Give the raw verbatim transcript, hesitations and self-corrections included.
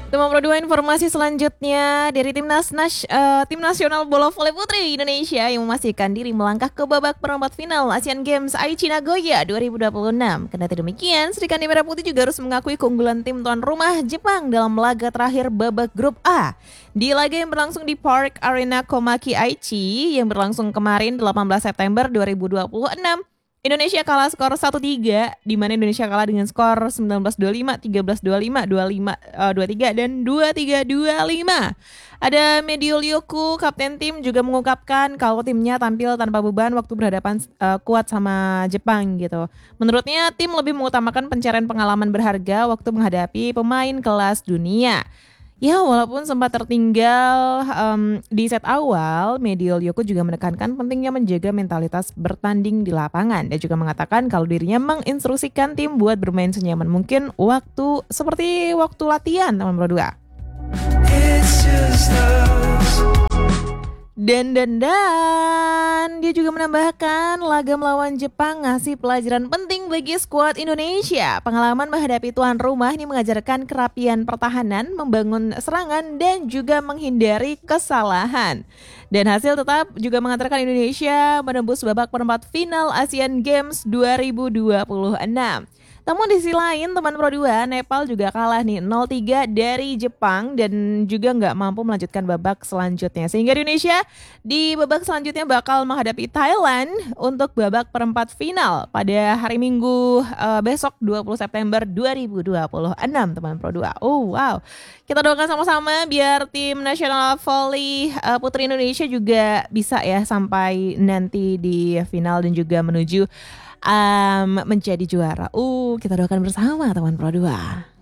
Teman Pro dua, informasi selanjutnya dari Timnas Nas, eh, Tim Nasional Bola Voli Putri Indonesia yang memastikan diri melangkah ke babak perempat final Asian Games Aichi Nagoya dua ribu dua puluh enam. Kendati demikian, Sri Kandi Merah Putih juga harus mengakui keunggulan tim tuan rumah Jepang dalam laga terakhir babak grup A. Di laga yang berlangsung di Park Arena Komaki Aichi yang berlangsung kemarin delapan belas September dua ribu dua puluh enam, Indonesia kalah skor satu tiga, di mana Indonesia kalah dengan skor sembilan belas dua puluh lima, tiga belas dua puluh lima, dua puluh lima uh, dua puluh tiga, dan dua puluh tiga dua puluh lima. Ada Medio Ryoku, kapten tim, juga mengungkapkan kalau timnya tampil tanpa beban waktu berhadapan uh, kuat sama Jepang gitu. Menurutnya, tim lebih mengutamakan pencarian pengalaman berharga waktu menghadapi pemain kelas dunia. Ya, walaupun sempat tertinggal um, di set awal, Medio Ryoku juga menekankan pentingnya menjaga mentalitas bertanding di lapangan. Dia juga mengatakan kalau dirinya menginstruksikan tim buat bermain senyaman mungkin waktu seperti waktu latihan, teman Pro dua. Dan dan dan dia juga menambahkan laga melawan Jepang ngasih pelajaran penting bagi skuad Indonesia. Pengalaman menghadapi tuan rumah ini mengajarkan kerapian pertahanan, membangun serangan, dan juga menghindari kesalahan. Dan hasil tetap juga mengantarkan Indonesia menembus babak perempat final Asian Games dua ribu dua puluh enam. Namun di sisi lain, teman Pro dua, Nepal juga kalah nih nol tiga dari Jepang dan juga nggak mampu melanjutkan babak selanjutnya. Sehingga Indonesia di babak selanjutnya bakal menghadapi Thailand untuk babak perempat final pada hari Minggu uh, besok dua puluh September dua ribu dua puluh enam, teman Pro dua. Oh wow, kita doakan sama-sama biar tim nasional voli uh, putri Indonesia juga bisa ya sampai nanti di final dan juga menuju Um, menjadi juara. Uh, kita doakan bersama, teman Pro dua.